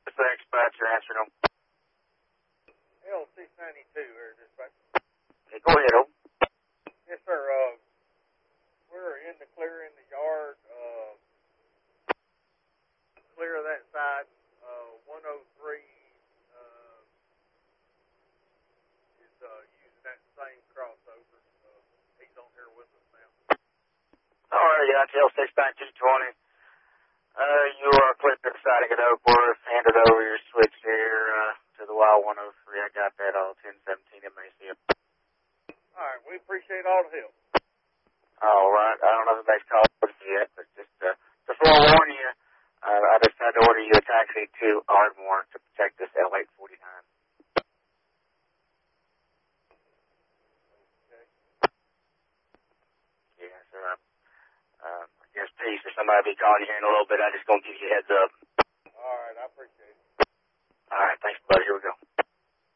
Thanks, Dispatcher, answering them. L692 here, dispatcher. Hey, go ahead, Oak. Yes, sir. We're in the clear in the yard. Clear of that side. 103 is using that same crossover. He's on here with us now. All right, yeah, L69220. You are clear to the siding at Oakworth. Handed over your switch here to the Wild 103. I got that all 1017 MAC. All right, we appreciate all the help. All right, I don't know if anybody's called yet, but just to forewarn you, I just had to order you a taxi to Ardmore to protect this L849. Okay. Yeah, sir. I guess Peace or somebody will be calling you here in a little bit. I just gonna give you a heads up.